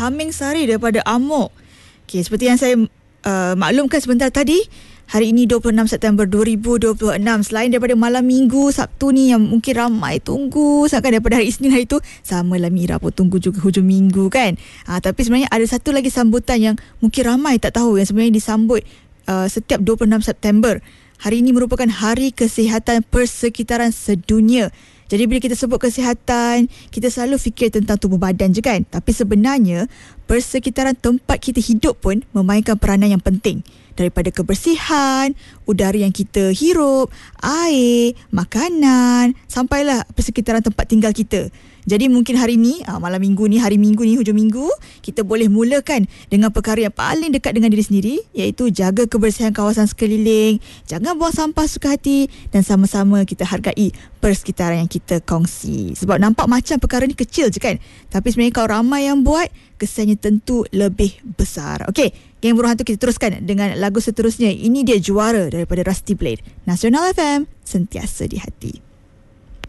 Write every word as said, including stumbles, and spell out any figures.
Tameng Sari daripada Amok. Okey, seperti yang saya uh, maklumkan sebentar tadi, hari ini dua puluh enam September dua ribu dua puluh enam. Selain daripada malam Minggu, Sabtu ni yang mungkin ramai tunggu, sangat daripada hari Isnin hari tu, samalah Mira pun tunggu juga hujung minggu kan. Ha, tapi sebenarnya ada satu lagi sambutan yang mungkin ramai tak tahu, yang sebenarnya disambut uh, setiap dua puluh enam September. Hari ini merupakan Hari Kesihatan Persekitaran Sedunia. Jadi bila kita sebut kesihatan, kita selalu fikir tentang tubuh badan je kan. Tapi sebenarnya, persekitaran tempat kita hidup pun memainkan peranan yang penting. Daripada kebersihan, udara yang kita hirup, air, makanan, sampailah persekitaran tempat tinggal kita. Jadi mungkin hari ni, malam minggu ni, hari minggu ni, hujung minggu, kita boleh mulakan dengan perkara yang paling dekat dengan diri sendiri, iaitu jaga kebersihan kawasan sekeliling, jangan buang sampah suka hati dan sama-sama kita hargai persekitaran yang kita kongsi. Sebab nampak macam perkara ni kecil je kan, tapi sebenarnya kalau ramai yang buat, kesannya tentu lebih besar. Okey, Geng Buruh Hantu, kita teruskan dengan lagu seterusnya. Ini dia Juara daripada Rusty Blade. Nasional F M, sentiasa di hati.